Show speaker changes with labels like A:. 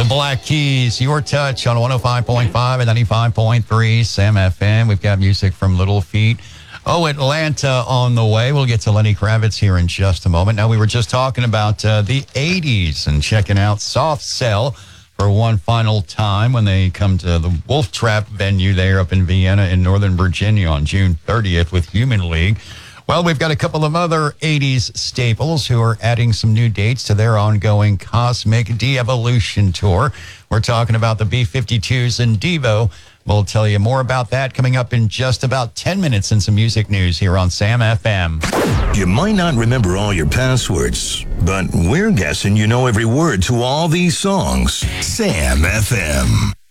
A: Black Keys, Your Touch on 105.5 and 95.3 Sam FM. We've got music from Little Feat. Oh, Atlanta on the way. We'll get to Lenny Kravitz here in just a moment. Now, we were just talking about the 80s and checking out Soft Cell for one final time when they come to the Wolf Trap venue there up in Vienna in Northern Virginia on June 30th with Human League. Well, we've got a couple of other 80s staples who are adding some new dates to their ongoing Cosmic De-Evolution tour. We're talking about the B-52s and Devo. We'll tell you more about that coming up in just about 10 minutes and some music news here on Sam FM.
B: You might not remember all your passwords, but we're guessing you know every word to all these songs. Sam FM.